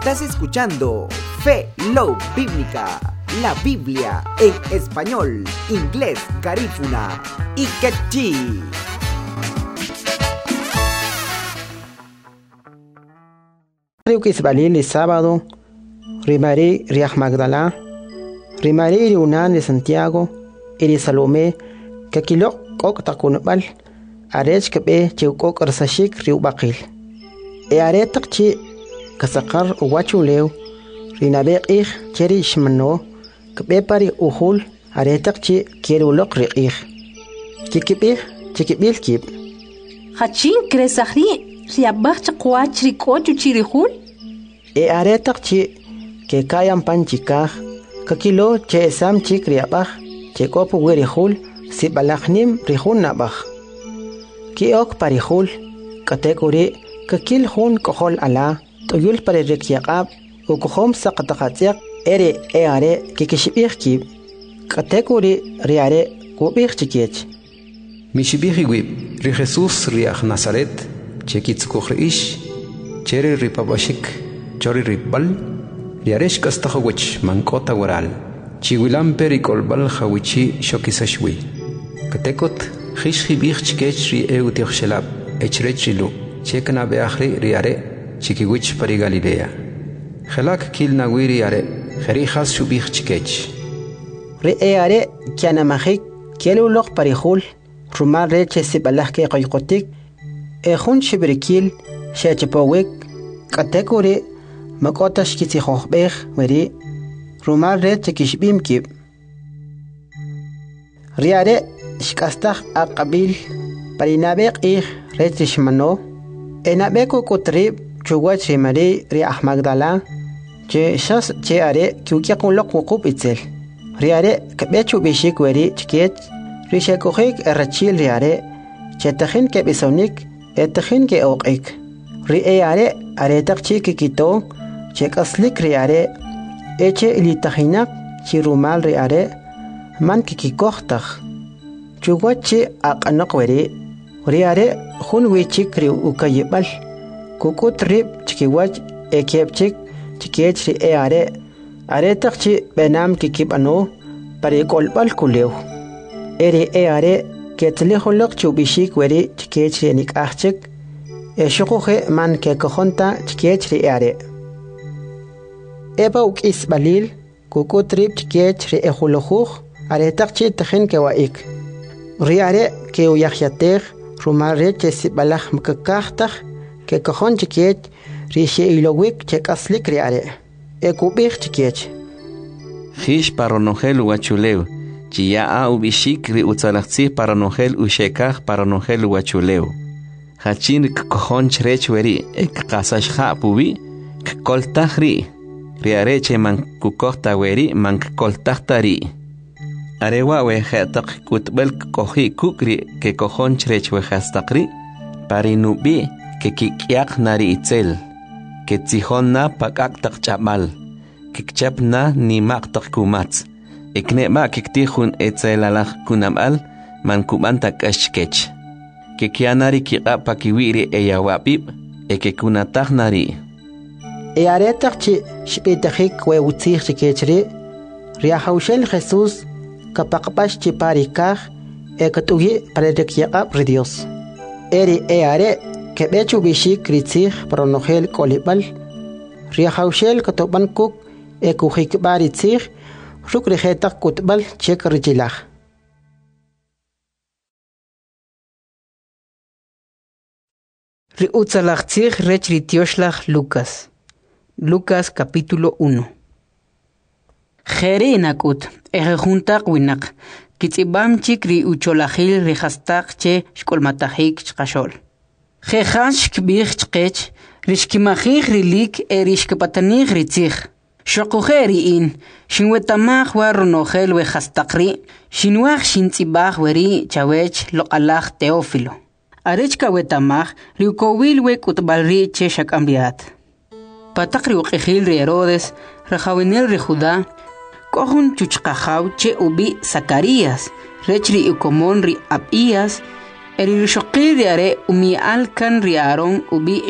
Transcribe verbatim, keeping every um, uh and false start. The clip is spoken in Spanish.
Estás escuchando Fe Love Bíblica, la Biblia en español, inglés, garífuna y quechí. Riuk Isbalil sábado, Rimari Riach Magdala, Rimari Riunan de Santiago, Iri Salomé, Kakilo Kok Takunbal, Arech Kebe Chiukok Arsashik Riubakil. E Aretak Chi Kasakar Uwachuleu, Rinabe Ich, Cheri Shmano, Kebe Pari Uhul, Aretak Chi Kirulok Rich. Kikibih, Chikibil Kib. Hachin Kresahri, Riabach Chakwach Rikochu Chirihul? E Aretak Chi, que kayan panchikaj, kakilo che sam chik riabaj, che kopu wirihul, si balachnim rihun nabaj. Ki ok parihul, kategori, kakil hun kohol ala, toyul pare rikyaqab, u kohom saqataqatsiak, ere e are kikishibih kib, kategori riare kubih chikiech. Mishibih wib, ri Jesus riach Nazaret, che kitsukukhriish, chere ripabashik, chori ripbal, Riaresh Kastahawich, Mankota Waral, Chiwilam Pericolbal Hawichi Shokisashwi. Katekot, Hishhi Bichkechri Eutiochshelab, Echrechilu, Chekana Beachri Riare, Chikiwich Parigalilea. Helak Kil Nawiri Are, Herihas Shubichkech. Reare, Kianamahik, Kielulok Parihul, Rumar Reche Sibalake Koykotik, Ehun Shibrikil, Shechepowik, Katekuri, Makotash kiti hochbech weri rumar red chekishbim kib. Riare shkastach aqabil parinabek ich retrishmano enabeko kotrib chuwach rimari ri ahmagdala che shas che are kyukyaqulok wuqub itzel. Riare kabechu bishik weri chkiet rishakohik erachil riare chetakhin ke bisonik etakhin ke oqik. Riare aretak chikikito Chek aslik riare, eche ilitahinak, chirumal riare, man kikikochtach. Chuguachi aqanakweri, riare, hunwichik riu ukayibal, kukut rib chikiwach ekepchik, chikiech ri eare, aretakchi benam kikibano, parikolbal kuleu. Eri eare, ketlihulok chubishik weri chikiech ri nikachik, eshukuhe man kekohonta chikiech ri eare. Eba uk isbalil, kukutrib chikech ri ehulujuj, aretak chi tajen kewaik. Riare ke uyahyatej, rumare che sibalaj mkakajtaj, ke kajon chikech, ri she ilowik chekaslik riare. Ekubij chikech. Hish paronogel uachuleu, chia a ubishik ri utzalachzi paronogel ushekaj paronogel uachuleu. Hachin kajon chrech weri, ek kasashja pubi, koltaj ri. Riareche man kukota weri man koltachtari. Arewa we hatak kutbel kohi kukri ke kohon chrech we hastakri. Parinubi ke kikyak nari itzel. Ke tzihonna pakak tak chamal. Kikchapna ni mak tak kumats. Ekne ma kiktihun etzelalach kunamal man kumantak ashkech. Ke kianari kika pakiwiri eyawapib. Eke kunatach nari. E aretak chi shpitajik we utzih chikechri, riahaushel Jesus, kapakpash chi parikaj, e katugi parerekyaqab ridios. Eri e are, kebechu bishik ritzih paronogel kolibal, riahaushel katobankuk, e kuhik baritzih, ruk rihetak kutbal chek rijilaj. Riutzalachtzih rech ritioslach Lucas. Lucas capítulo uno. Jere nakut, eje juntak winak, kitzibam chikri ucholahil rihastak che shkolmatahik chkashol. Jejas kbich chkech, rishkimahik rilik e rishkipatanik ritzich. Shokujeri in, shinwetamach waronogel wehastakri, shinwach shintzibach weri chawech lokalach teófilo. Arechka wetamach riukowil we kutbalri che shakambiat. Patakri uqihil ri Herodes, rajawinel ri Judá, kohun chuchkajaw che ubi Zacarías, rechri ukomon ri Abías, eri rishoqil ri are umi alkan ri Aarón ubi